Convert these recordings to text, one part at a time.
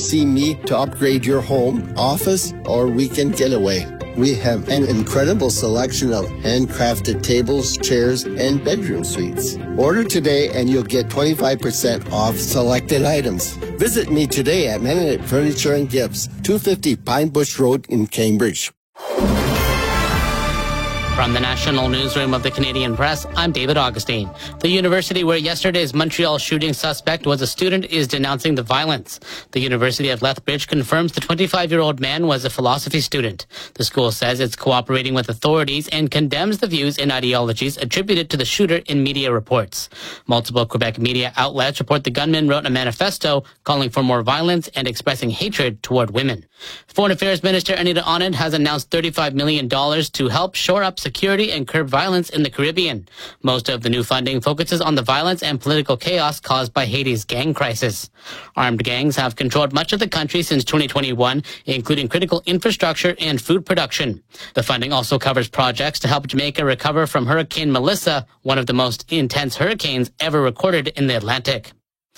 see me to upgrade your home, office, or weekend getaway. We have an incredible selection of handcrafted tables, chairs, and bedroom suites. Order today and you'll get 25% off selected items. Visit me today at Mennonite Furniture and Gifts, 250 Pine Bush Road in Cambridge. From the National Newsroom of the Canadian Press, I'm David Augustine. The university where yesterday's Montreal shooting suspect was a student is denouncing the violence. The University of Lethbridge confirms the 25-year-old man was a philosophy student. The school says it's cooperating with authorities and condemns the views and ideologies attributed to the shooter in media reports. Multiple Quebec media outlets report the gunman wrote a manifesto calling for more violence and expressing hatred toward women. Foreign Affairs Minister Anita Anand has announced $35 million to help shore up security and curb violence in the Caribbean. Most of the new funding focuses on the violence and political chaos caused by Haiti's gang crisis. Armed gangs have controlled much of the country since 2021, including critical infrastructure and food production. The funding also covers projects to help Jamaica recover from Hurricane Melissa, one of the most intense hurricanes ever recorded in the Atlantic.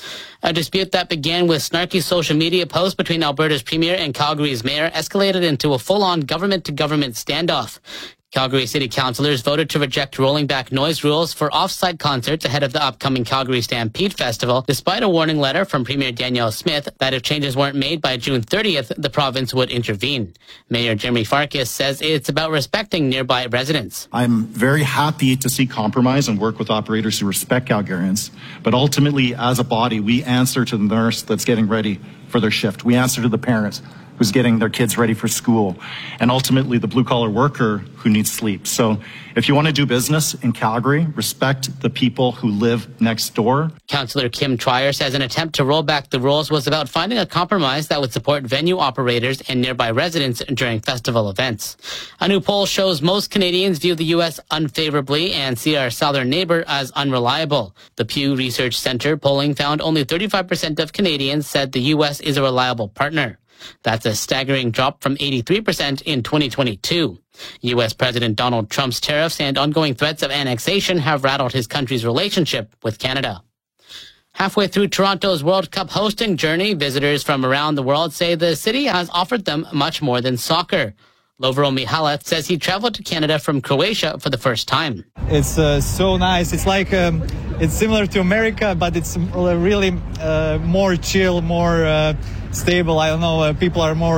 A dispute that began with snarky social media posts between Alberta's premier and Calgary's mayor escalated into a full-on government-to-government standoff. Calgary City Councillors voted to reject rolling back noise rules for off-site concerts ahead of the upcoming Calgary Stampede Festival, despite a warning letter from Premier Danielle Smith that if changes weren't made by June 30th, the province would intervene. Mayor Jeremy Farkas says it's about respecting nearby residents. I'm very happy to see compromise and work with operators who respect Calgarians, but ultimately, as a body, we answer to the nurse that's getting ready for their shift. We answer to the parents who's getting their kids ready for school, and ultimately the blue-collar worker who needs sleep. So if you want to do business in Calgary, respect the people who live next door. Councillor Kim Trier says an attempt to roll back the rules was about finding a compromise that would support venue operators and nearby residents during festival events. A new poll shows most Canadians view the U.S. unfavorably and see our southern neighbor as unreliable. The Pew Research Center polling found only 35% of Canadians said the U.S. is a reliable partner. That's a staggering drop from 83% in 2022. U.S. President Donald Trump's tariffs and ongoing threats of annexation have rattled his country's relationship with Canada. Halfway through Toronto's World Cup hosting journey, visitors from around the world say the city has offered them much more than soccer. Lovro Mihalac says he traveled to Canada from Croatia for the first time. It's so nice. It's like it's similar to America, but it's really more chill, more stable. I don't know. People are more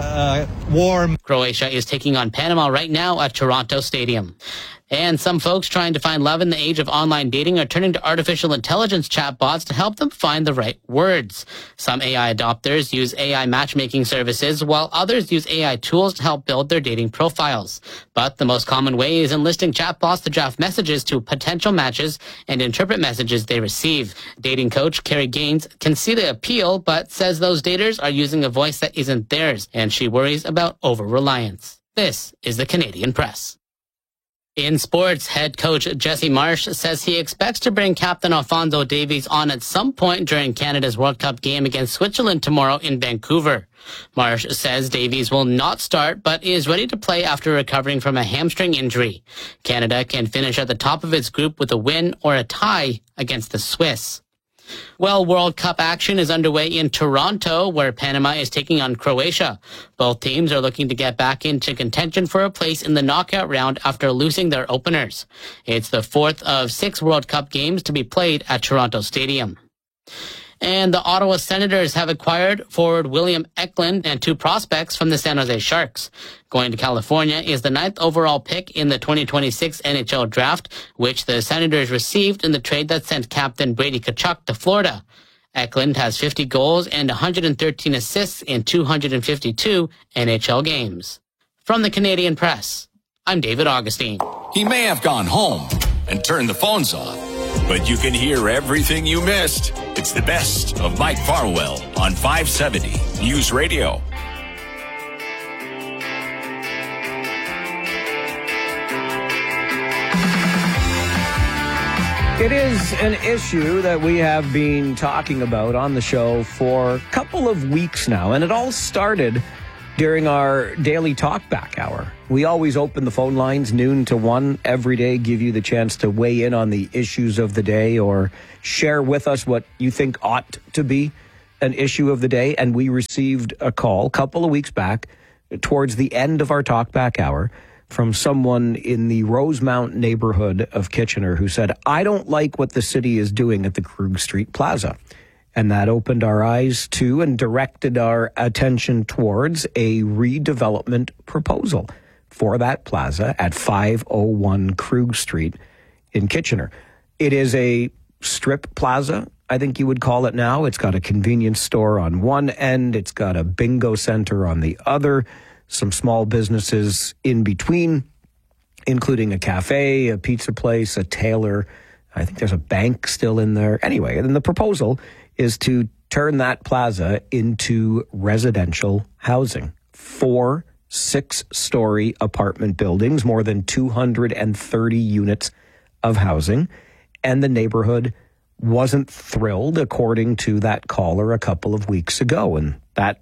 warm. Croatia is taking on Panama right now at Toronto Stadium. And some folks trying to find love in the age of online dating are turning to artificial intelligence chatbots to help them find the right words. Some AI adopters use AI matchmaking services, while others use AI tools to help build their dating profiles. But the most common way is enlisting chatbots to draft messages to potential matches and interpret messages they receive. Dating coach Carrie Gaines can see the appeal, but says those daters are using a voice that isn't theirs, and she worries about over-reliance. This is the Canadian Press. In sports, head coach Jesse Marsh says he expects to bring captain Alphonso Davies on at some point during Canada's World Cup game against Switzerland tomorrow in Vancouver. Marsh says Davies will not start, but is ready to play after recovering from a hamstring injury. Canada can finish at the top of its group with a win or a tie against the Swiss. Well, World Cup action is underway in Toronto, where Panama is taking on Croatia. Both teams are looking to get back into contention for a place in the knockout round after losing their openers. It's the fourth of 6 World Cup games to be played at Toronto Stadium. And the Ottawa Senators have acquired forward William Eklund and 2 prospects from the San Jose Sharks. Going to California is the 9th overall pick in the 2026 NHL draft, which the Senators received in the trade that sent captain Brady Tkachuk to Florida. Eklund has 50 goals and 113 assists in 252 NHL games. From the Canadian Press, I'm David Augustine. He may have gone home and turned the phones off, but you can hear everything you missed. It's the best of Mike Farwell on 570 News Radio. It is an issue that we have been talking about on the show for a couple of weeks now, and it all started during our daily talkback hour. We always open the phone lines noon to 1 every day, give you the chance to weigh in on the issues of the day or share with us what you think ought to be an issue of the day, and we received a call a couple of weeks back towards the end of our talkback hour from someone in the Rosemount neighborhood of Kitchener who said, I don't like what the city is doing at the Krug Street Plaza. And that opened our eyes to and directed our attention towards a redevelopment proposal for that plaza at 501 Krug Street in Kitchener. It is a strip plaza, I think you would call it now. It's got a convenience store on one end. It's got a bingo center on the other, some small businesses in between, including a cafe, a pizza place, a tailor. I think there's a bank still in there. Anyway, and the proposal is to turn that plaza into residential housing. 4 6-story apartment buildings, more than 230 units of housing. And the neighborhood wasn't thrilled, according to that caller a couple of weeks ago. And that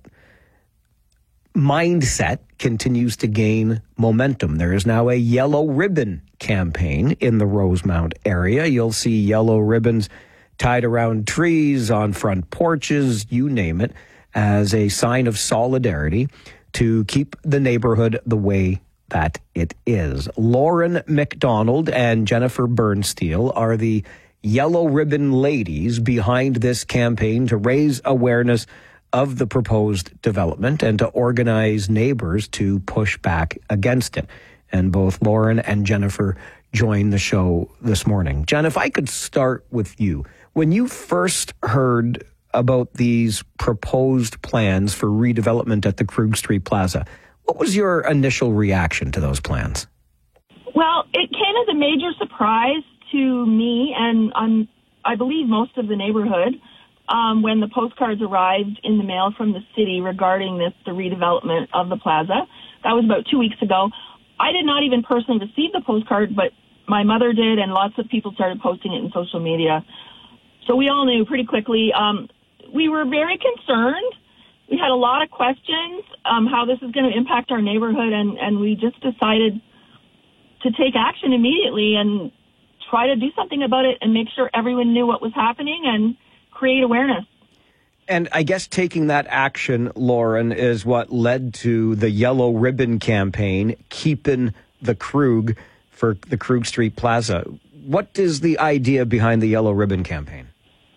mindset continues to gain momentum. There is now a yellow ribbon campaign in the Rosemount area. You'll see yellow ribbons tied around trees, on front porches, you name it, as a sign of solidarity to keep the neighborhood the way that it is. Lauren McDonald and Jennifer Bernsteel are the yellow ribbon ladies behind this campaign to raise awareness of the proposed development and to organize neighbors to push back against it. And both Lauren and Jennifer join the show this morning. Jen, if I could start with you. When you first heard about these proposed plans for redevelopment at the Krug Street Plaza, what was your initial reaction to those plans? Well, it came as a major surprise to me and I believe most of the neighborhood when the postcards arrived in the mail from the city regarding the redevelopment of the plaza. That was about 2 weeks ago. I did not even personally receive the postcard, but my mother did, and lots of people started posting it in social media. So we all knew pretty quickly. We were very concerned. We had a lot of questions how this is going to impact our neighborhood, and we just decided to take action immediately and try to do something about it and make sure everyone knew what was happening and create awareness. And I guess taking that action, Lauren, is what led to the Yellow Ribbon campaign, keeping the Krug for the Krug Street Plaza. What is the idea behind the Yellow Ribbon campaign?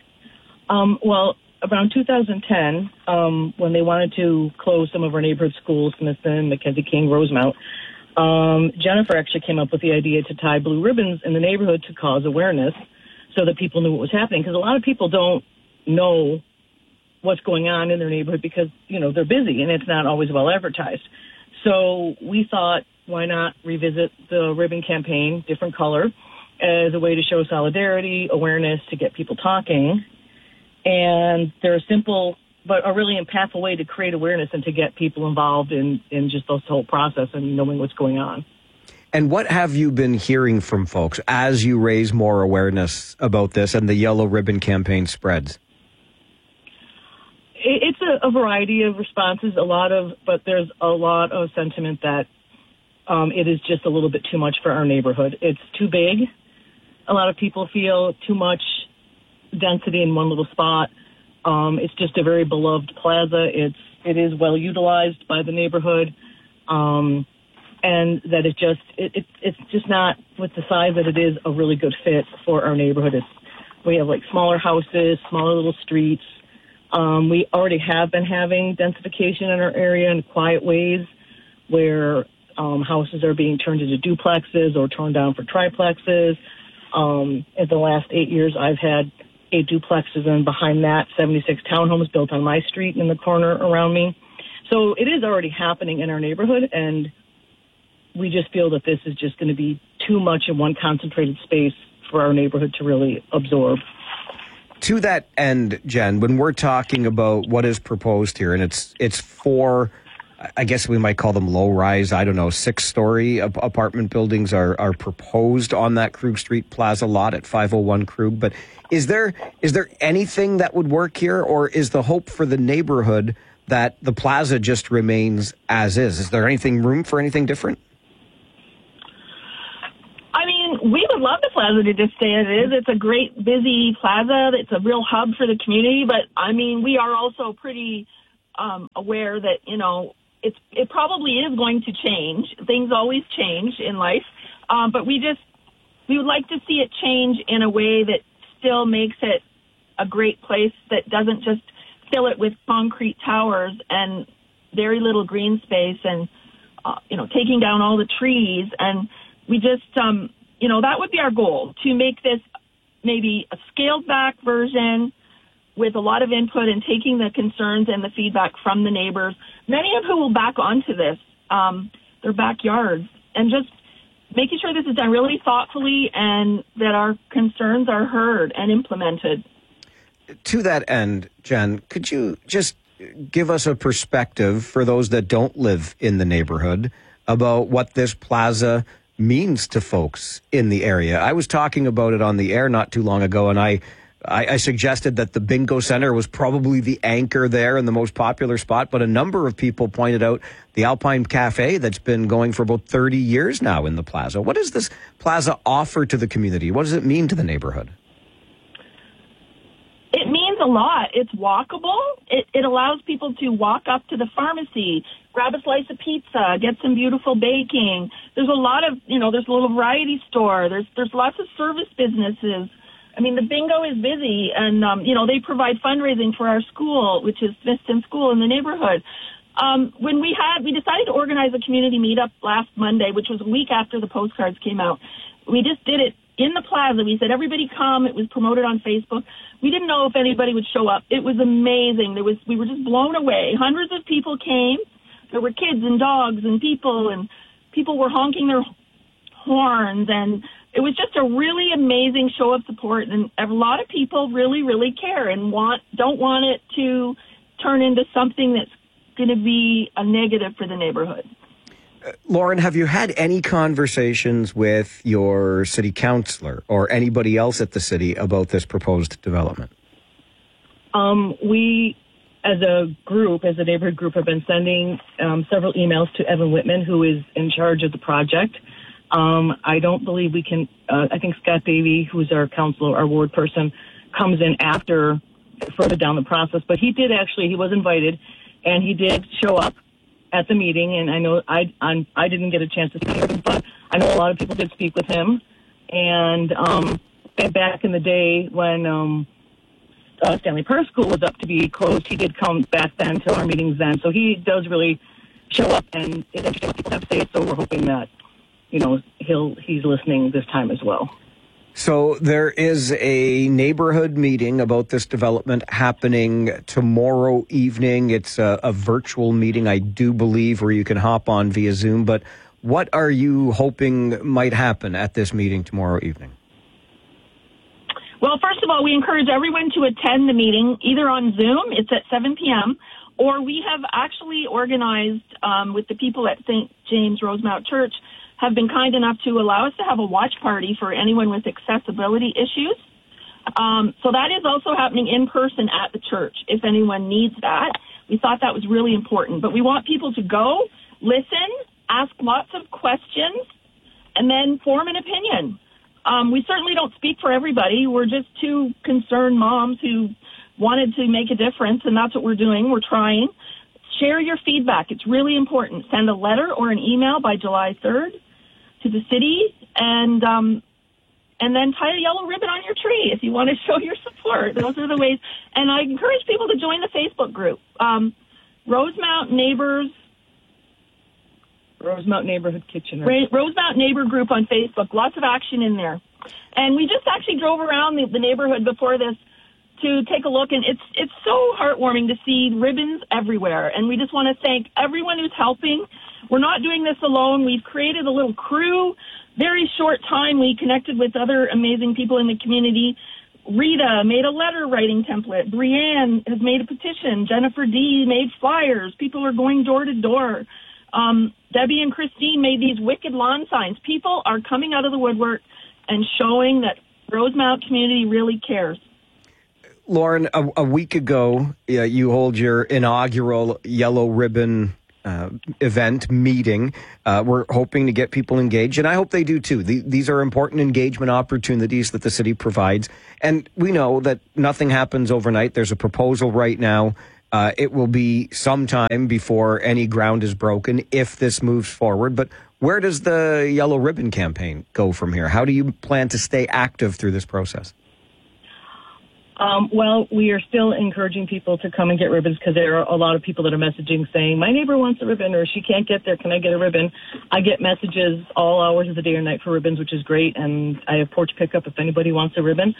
Well, around 2010, when they wanted to close some of our neighborhood schools, Smithson, Mackenzie King, Rosemount, Jennifer actually came up with the idea to tie blue ribbons in the neighborhood to cause awareness so that people knew what was happening. Because a lot of people don't know what's going on in their neighborhood because, you know, they're busy and it's not always well advertised. So we thought, why not revisit the ribbon campaign, different color, as a way to show solidarity, awareness, to get people talking. And they're a simple but a really impactful way to create awareness and to get people involved in just this whole process and knowing what's going on. And what have you been hearing from folks as you raise more awareness about this and the Yellow Ribbon campaign spreads? It's a variety of responses, but there's a lot of sentiment that it is just a little bit too much for our neighborhood. It's too big. A lot of people feel too much density in one little spot. It's just a very beloved plaza. It is well utilized by the neighborhood, and that it's just not, with the size that it is, a really good fit for our neighborhood. We have like smaller houses, smaller little streets. We already have been having densification in our area in quiet ways, where houses are being turned into duplexes or torn down for triplexes. In the last 8 years, I've had 8 duplexes, and behind that, 76 townhomes built on my street in the corner around me. So it is already happening in our neighborhood, and we just feel that this is just going to be too much in one concentrated space for our neighborhood to really absorb. To that end, Jen, when we're talking about what is proposed here, and it's 4, I guess we might call them low-rise, 6-story apartment buildings are proposed on that Krug Street Plaza lot at 501 Krug. But is there anything that would work here, or is the hope for the neighborhood that the plaza just remains as is? Is there room for anything different? I mean, we would would love the plaza to just stay as it is. It's a great, busy plaza. It's a real hub for the community. But, I mean, we are also pretty aware that, you know, it probably is going to change. Things always change in life. But we would like to see it change in a way that still makes it a great place, that doesn't just fill it with concrete towers and very little green space and, taking down all the trees. And we just, that would be our goal, to make this maybe a scaled back version with a lot of input and taking the concerns and the feedback from the neighbors, many of whom will back onto this, their backyards, and just making sure this is done really thoughtfully and that our concerns are heard and implemented. To that end, Jen, could you just give us a perspective for those that don't live in the neighborhood about what this plaza means to folks in the area? I was talking about it on the air not too long ago, and I suggested that the bingo center was probably the anchor there and the most popular spot, but a number of people pointed out the Alpine Cafe that's been going for about 30 years now in the plaza. What does this plaza offer to the community? What does it mean to the neighborhood? It means a lot. It's walkable. It allows people to walk up to the pharmacy, grab a slice of pizza, get some beautiful baking. There's a lot of, there's a little variety store. There's lots of service businesses. I mean, the bingo is busy, and, they provide fundraising for our school, which is Smithton School in the neighborhood. When we decided to organize a community meetup last Monday, which was a week after the postcards came out. We just did it in the plaza. We said, everybody come. It was promoted on Facebook. We didn't know if anybody would show up. It was amazing. We were just blown away. Hundreds of people came. There were kids and dogs and people were honking their horns, and it was just a really amazing show of support. And a lot of people really, really care and don't want it to turn into something that's going to be a negative for the neighborhood. Lauren, have you had any conversations with your city councillor or anybody else at the city about this proposed development? We, as a neighborhood group, have been sending several emails to Evan Whitman, who is in charge of the project. I don't believe we can, I think Scott Davey, who's our councilor, our ward person, comes in further down the process. But he was invited, and he did show up at the meeting, and I know I didn't get a chance to speak with him, but I know a lot of people did speak with him. And back in the day when Stanley Park School was up to be closed, he did come back then to our meetings then. So he does really show up, and it's interesting what people have to say. So we're hoping that he's listening this time as well. So there is a neighborhood meeting about this development happening tomorrow evening. It's a virtual meeting, I do believe, where you can hop on via Zoom. But what are you hoping might happen at this meeting tomorrow evening? Well, first of all, we encourage everyone to attend the meeting, either on Zoom, it's at 7 p.m., or we have actually organized with the people at St. James Rosemount Church, have been kind enough to allow us to have a watch party for anyone with accessibility issues. So that is also happening in person at the church if anyone needs that. We thought that was really important. But we want people to go, listen, ask lots of questions, and then form an opinion. We certainly don't speak for everybody. We're just two concerned moms who wanted to make a difference, and that's what we're doing. We're trying. Share your feedback. It's really important. Send a letter or an email by July 3rd. To the city, and then tie a yellow ribbon on your tree if you want to show your support. Those are the ways. And I encourage people to join the Facebook group, Rosemount Neighborhood Kitchen. Rosemount Neighbor Group on Facebook. Lots of action in there. And we just actually drove around the neighborhood before this to take a look, and it's so heartwarming to see ribbons everywhere. And we just want to thank everyone who's helping. We're not doing this alone. We've created a little crew. Very short time, we connected with other amazing people in the community. Rita made a letter writing template. Brianne has made a petition. Jennifer D. made flyers. People are going door to door. Debbie and Christine made these wicked lawn signs. People are coming out of the woodwork and showing that Rosemount community really cares. Lauren, a week ago, you hold your inaugural yellow ribbon event, meeting. We're hoping to get people engaged, and I hope they do too. These are important engagement opportunities that the city provides, and we know that nothing happens overnight. There's a proposal right now. It will be some time before any ground is broken if this moves forward, but where does the Yellow Ribbon campaign go from here? How do you plan to stay active through this process? Well, we are still encouraging people to come and get ribbons because there are a lot of people that are messaging saying, my neighbor wants a ribbon or she can't get there. Can I get a ribbon? I get messages all hours of the day or night for ribbons, which is great. And I have porch pickup if anybody wants a ribbon.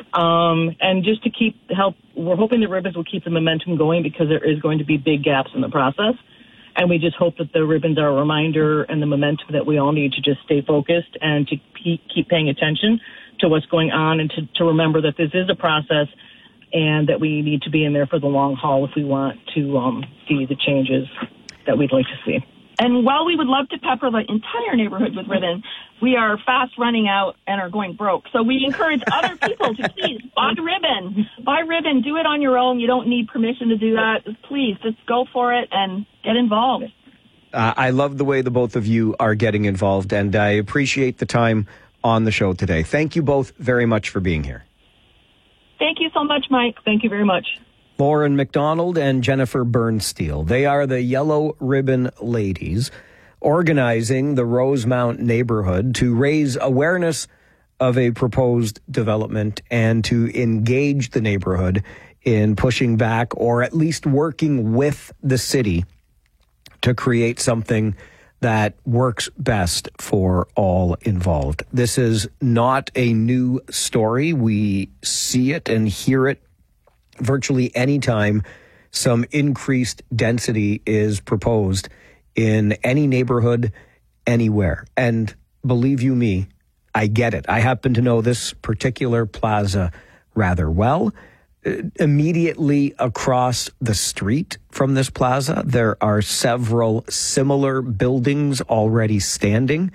And just to we're hoping the ribbons will keep the momentum going because there is going to be big gaps in the process. And we just hope that the ribbons are a reminder and the momentum that we all need to just stay focused and to keep paying attention to what's going on and to remember that this is a process and that we need to be in there for the long haul if we want to see the changes that we'd like to see. And while we would love to pepper the entire neighborhood with ribbons, we are fast running out and are going broke. So we encourage other people to please buy ribbon. Buy ribbon. Do it on your own. You don't need permission to do that. Please, just go for it and get involved. I love the way the both of you are getting involved, and I appreciate the time on the show today. Thank you both very much for being here. Thank you so much, Mike. Thank you very much. Lauren McDonald and Jennifer Bernsteel. They are the Yellow Ribbon Ladies, organizing the Rosemount neighborhood to raise awareness of a proposed development and to engage the neighborhood in pushing back or at least working with the city to create something that works best for all involved. This is not a new story. We see it and hear it virtually any time some increased density is proposed in any neighborhood, anywhere. And believe you me, I get it. I happen to know this particular plaza rather well. Immediately across the street from this plaza, there are several similar buildings already standing.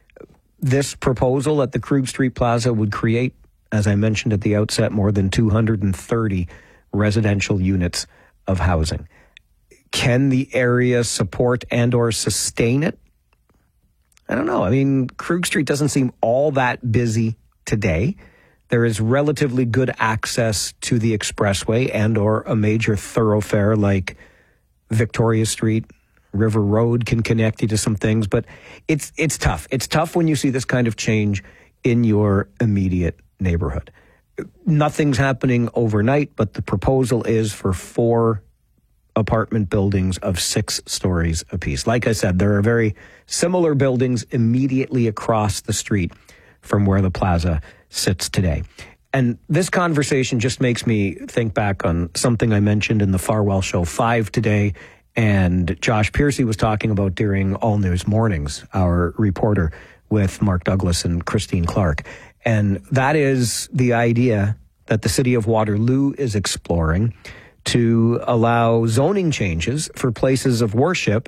This proposal at the Krug Street Plaza would create, as I mentioned at the outset, more than 230 residential units of housing. Can the area support and or sustain it? I don't know. I mean, Krug Street doesn't seem all that busy today. There is relatively good access to the expressway and or a major thoroughfare like Victoria Street. River Road can connect you to some things, but it's tough. It's tough when you see this kind of change in your immediate neighborhood. Nothing's happening overnight, but the proposal is for 4 apartment buildings of 6 stories apiece. Like I said, there are very similar buildings immediately across the street from where the plaza sits today. And this conversation just makes me think back on something I mentioned in the Farwell Show 5 today, and Josh Piercy was talking about during All News Mornings, our reporter with Mark Douglas and Christine Clark. And that is the idea that the city of Waterloo is exploring to allow zoning changes for places of worship,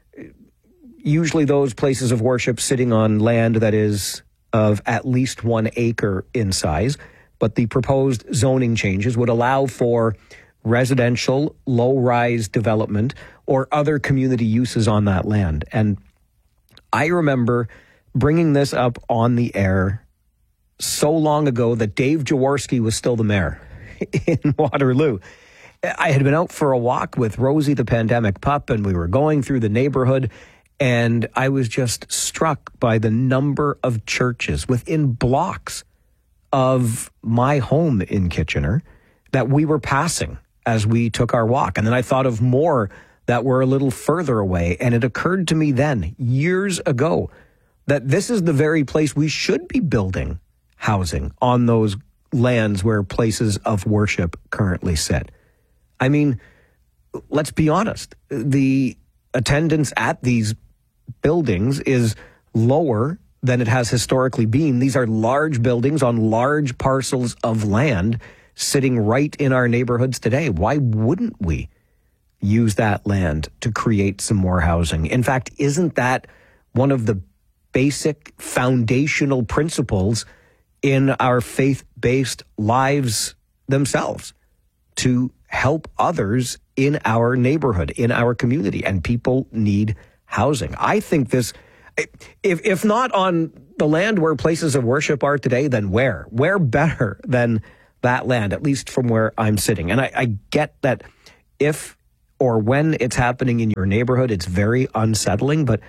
usually those places of worship sitting on land that is of at least 1 acre in size. But the proposed zoning changes would allow for residential, low-rise development or other community uses on that land. And I remember bringing this up on the air so long ago that Dave Jaworski was still the mayor in Waterloo. I had been out for a walk with Rosie the pandemic pup, and we were going through the neighborhood, and I was just struck by the number of churches within blocks of my home in Kitchener that we were passing as we took our walk. And then I thought of more that were a little further away, and it occurred to me then, years ago, that this is the very place we should be building housing on those lands where places of worship currently sit. I mean, let's be honest. The attendance at these buildings is lower than it has historically been. These are large buildings on large parcels of land sitting right in our neighborhoods today. Why wouldn't we use that land to create some more housing? In fact, isn't that one of the basic foundational principles in our faith-based lives themselves? To help others in our neighborhood, in our community, and people need housing. I think this, if not on the land where places of worship are today, then where? Where better than that land, at least from where I'm sitting? And I get that if or when it's happening in your neighborhood, it's very unsettling, but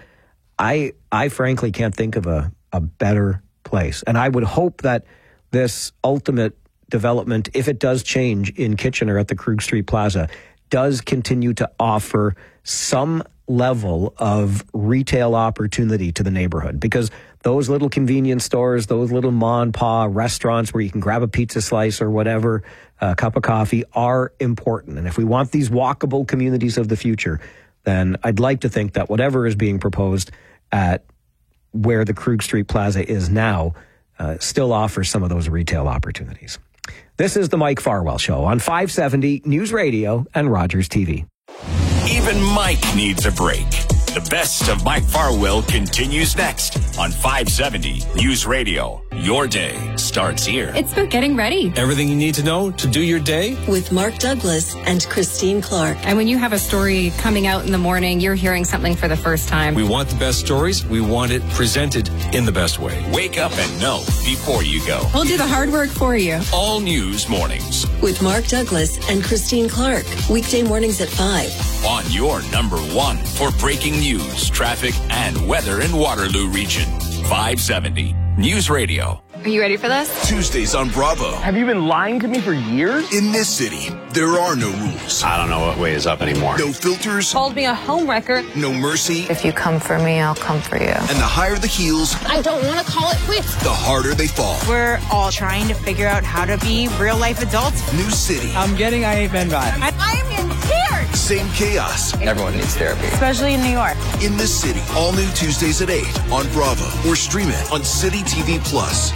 I frankly can't think of a better place. And I would hope that this ultimate development, if it does change in Kitchener at the Krug Street Plaza, does continue to offer some level of retail opportunity to the neighborhood, because those little convenience stores, those little ma and pa restaurants where you can grab a pizza slice or whatever, a cup of coffee, are important. And if we want these walkable communities of the future, then I'd like to think that whatever is being proposed at where the Krug Street Plaza is now still offers some of those retail opportunities. This is the Mike Farwell Show on 570 News Radio and Rogers TV. Even Mike needs a break. The best of Mike Farwell continues next on 570 News Radio. Your day starts here. It's about getting ready. Everything you need to know to do your day. With Mark Douglas and Christine Clark. And when you have a story coming out in the morning, you're hearing something for the first time. We want the best stories. We want it presented in the best way. Wake up and know before you go. We'll do the hard work for you. All News Mornings. With Mark Douglas and Christine Clark. Weekday mornings at 5. On your number one for breaking news, traffic, and weather in Waterloo Region. 570 News Radio. Are you ready for this? Tuesdays on Bravo. Have you been lying to me for years? In this city, there are no rules. I don't know what way is up anymore. No filters. Called me a homewrecker. No mercy. If you come for me, I'll come for you. And the higher the heels, I don't want to call it quits. The harder they fall. We're all trying to figure out how to be real life adults. New city. I'm getting I Hate Men vibe. I'm in tears. Same chaos. Everyone needs therapy. Especially in New York. In this city, all new Tuesdays at 8 on Bravo or stream it on City TV Plus.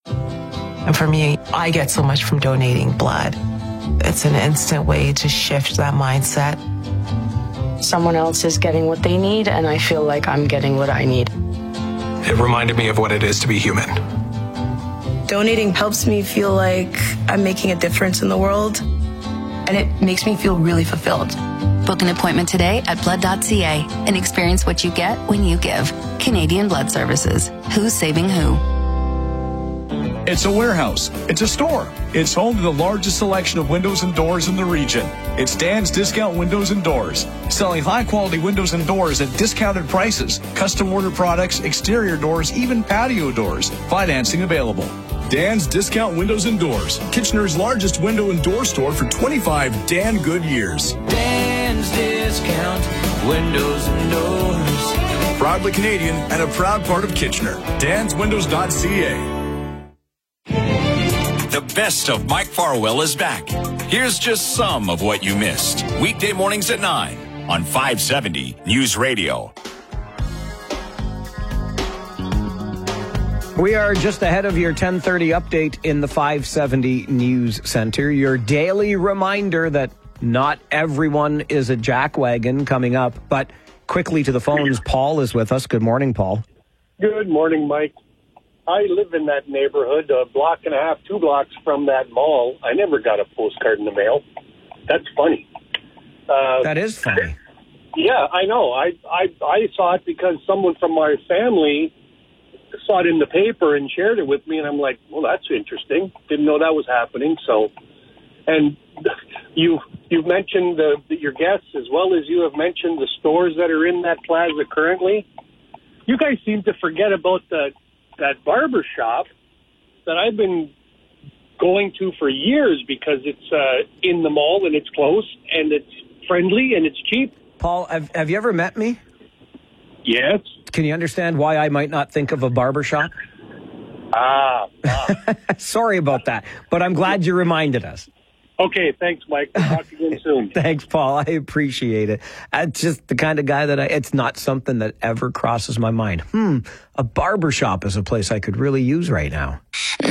And for me, I get so much from donating blood. It's an instant way to shift that mindset. Someone else is getting what they need, and I feel like I'm getting what I need. It reminded me of what it is to be human. Donating helps me feel like I'm making a difference in the world, and it makes me feel really fulfilled. Book an appointment today at blood.ca and experience what you get when you give. Canadian Blood Services. Who's saving who? It's a warehouse. It's a store. It's home to the largest selection of windows and doors in the region. It's Dan's Discount Windows and Doors, selling high-quality windows and doors at discounted prices, custom order products, exterior doors, even patio doors. Financing available. Dan's Discount Windows and Doors, Kitchener's largest window and door store for 25 Dan good years. Dan's Discount Windows and Doors. Proudly Canadian and a proud part of Kitchener. DansWindows.ca. The best of Mike Farwell is back. Here's just some of what you missed. Weekday mornings at 9 on 570 News Radio. We are just ahead of your 10:30 update in the 570 News Center. Your daily reminder that not everyone is a jackwagon coming up. But quickly to the phones, Paul is with us. Good morning, Paul. Good morning, Mike. I live in that neighborhood, a block and a half, 2 blocks from that mall. I never got a postcard in the mail. That's funny. That is funny. Yeah, I know. I saw it because someone from my family saw it in the paper and shared it with me, and I'm like, well, that's interesting. Didn't know that was happening. So, and you've mentioned your guests as well as you have mentioned the stores that are in that plaza currently. You guys seem to forget about that barber shop that I've been going to for years because it's in the mall and it's close and it's friendly and it's cheap. Paul, have you ever met me? Yes. Can you understand why I might not think of a barber shop? Sorry about that, but I'm glad you reminded us. Okay, thanks, Mike. We'll talk again soon. Thanks, Paul. I appreciate it. I'm just the kind of guy that it's not something that ever crosses my mind. A barbershop is a place I could really use right now.